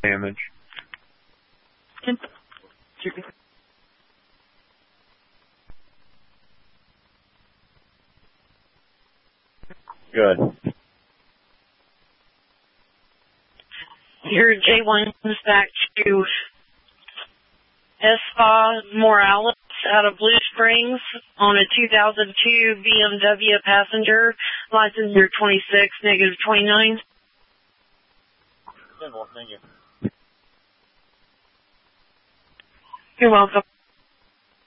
damage. Good. Your J1 comes back to Espa Morales out of Blue Springs on a 2002 BMW passenger, license number 26-29. Thank you. You're welcome.